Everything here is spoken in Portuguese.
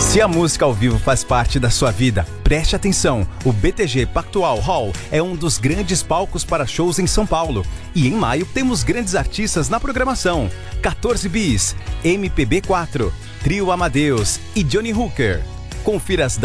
Se a música ao vivo faz parte da sua vida, preste atenção. O BTG Pactual Hall é um dos grandes palcos para shows em São Paulo. E em maio temos grandes artistas na programação. 14 Bis, MPB4, Trio Amadeus e Johnny Hooker. Confira as